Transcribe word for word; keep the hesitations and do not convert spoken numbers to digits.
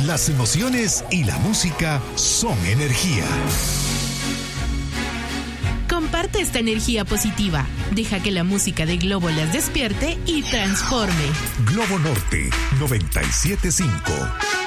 Las emociones y la música son energía. Comparte esta energía positiva. Deja que la música de Globo las despierte y transforme. Globo Norte noventa y siete punto cinco.